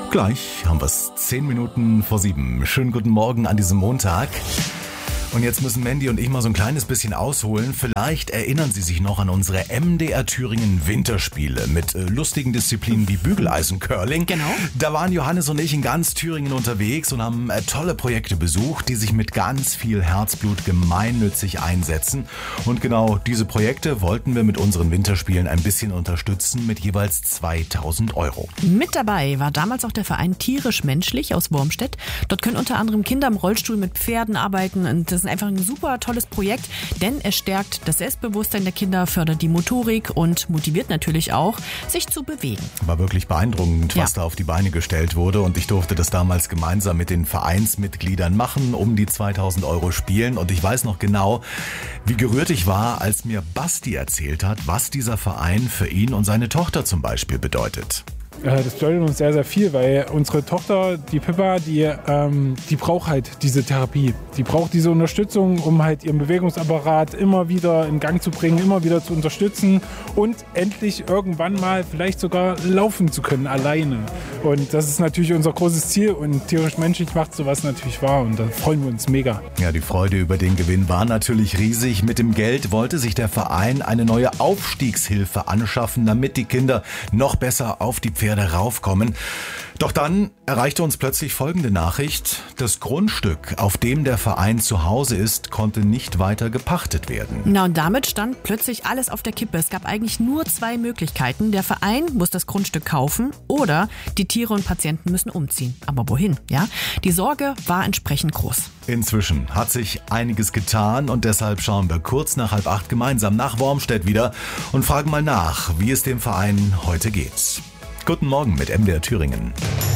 Gleich haben wir es 10 Minuten vor 7. Schönen guten Morgen an diesem Montag. Und jetzt müssen Mandy und ich mal so ein kleines bisschen ausholen. Vielleicht erinnern Sie sich noch an unsere MDR Thüringen Winterspiele mit lustigen Disziplinen wie Bügeleisen-Curling. Genau. Da waren Johannes und ich in ganz Thüringen unterwegs und haben tolle Projekte besucht, die sich mit ganz viel Herzblut gemeinnützig einsetzen. Und genau diese Projekte wollten wir mit unseren Winterspielen ein bisschen unterstützen mit jeweils 2.000 €. Mit dabei war damals auch der Verein Tierisch-Menschlich aus Wormstedt. Dort können unter anderem Kinder im Rollstuhl mit Pferden arbeiten und das ist einfach ein super tolles Projekt, denn es stärkt das Selbstbewusstsein der Kinder, fördert die Motorik und motiviert natürlich auch, sich zu bewegen. War wirklich beeindruckend, was da auf die Beine gestellt wurde, und ich durfte das damals gemeinsam mit den Vereinsmitgliedern machen, um die 2.000 € spielen, und ich weiß noch genau, wie gerührt ich war, als mir Basti erzählt hat, was dieser Verein für ihn und seine Tochter zum Beispiel bedeutet. Das bedeutet uns sehr, sehr viel, weil unsere Tochter, die Pippa, die braucht halt diese Therapie. Die braucht diese Unterstützung, um halt ihren Bewegungsapparat immer wieder in Gang zu bringen, immer wieder zu unterstützen und endlich irgendwann mal vielleicht sogar laufen zu können, alleine. Und das ist natürlich unser großes Ziel, und Tierisch-Menschlich macht sowas natürlich wahr, und da freuen wir uns mega. Ja, die Freude über den Gewinn war natürlich riesig. Mit dem Geld wollte sich der Verein eine neue Aufstiegshilfe anschaffen, damit die Kinder noch besser auf die Pferde raufkommen. Doch dann erreichte uns plötzlich folgende Nachricht: Das Grundstück, auf dem der Verein zu Hause ist, konnte nicht weiter gepachtet werden. Na, und damit stand plötzlich alles auf der Kippe. Es gab eigentlich nur 2 Möglichkeiten. Der Verein muss das Grundstück kaufen oder die Tiere und Patienten müssen umziehen. Aber wohin? Ja? Die Sorge war entsprechend groß. Inzwischen hat sich einiges getan, und deshalb schauen wir kurz nach 7:30 gemeinsam nach Wormstedt wieder und fragen mal nach, wie es dem Verein heute geht. Guten Morgen mit MDR Thüringen.